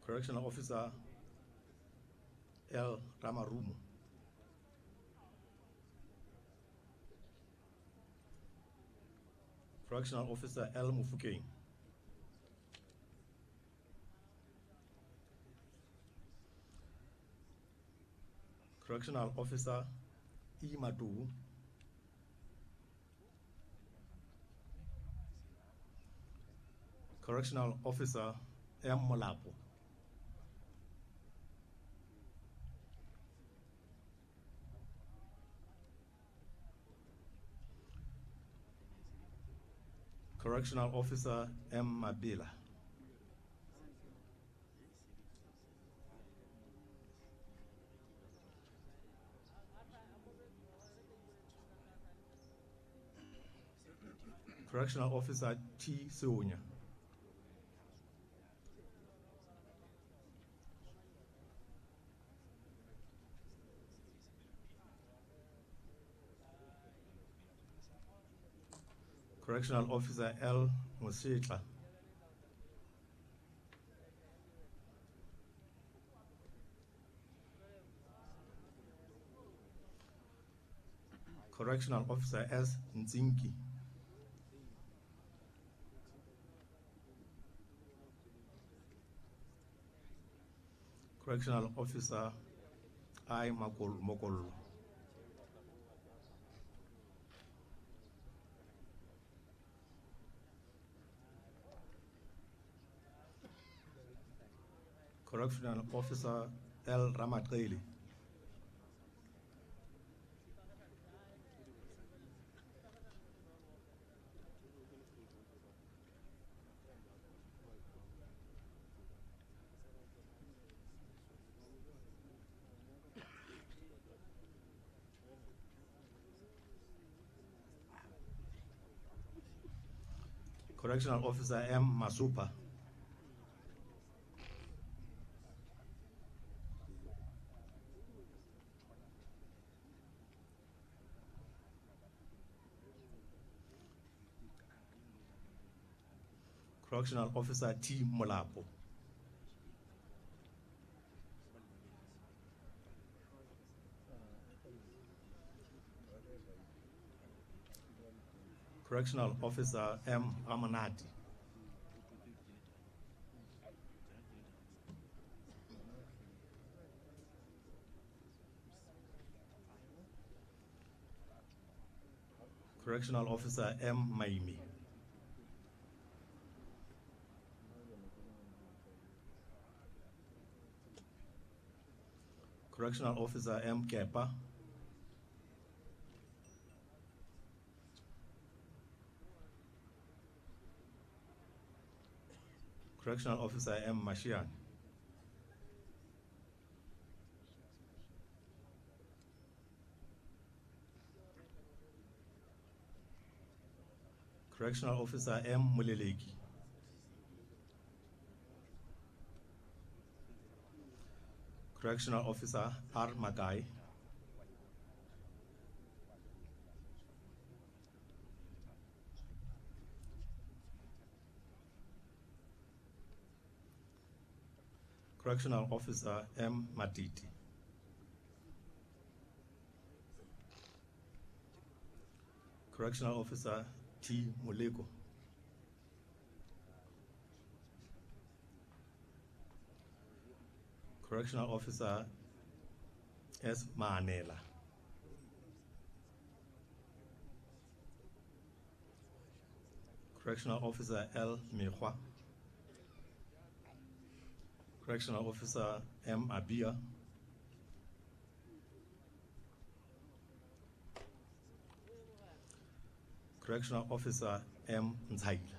Correctional Officer L. Ramarumo. Correctional Officer L. Mufukeng. Correctional Officer E. Madu. Correctional Officer M. Molapo. Correctional Officer M. Mabila. Correctional Officer T. Sunya. Correctional Officer L. Musitla. Correctional Officer S. Nzinki. Correctional Officer I. Mokolo. Correctional Officer L. Ramatreli. Correctional Officer M. Masupa. Correctional Officer T. Molapo. Correctional Officer M. Ramanati. Correctional Officer M. Maimi. Correctional Officer M. Kepa. Correctional Officer M. Mashian. Correctional Officer M. Muleleki. Correctional Officer R. Magai. Correctional Officer M. Matiti. Correctional Officer T. Muleko. Correctional Officer S. Manela. Correctional Officer L. Mihua. Correctional Officer M. Abia. Correctional Officer M. Nzaila.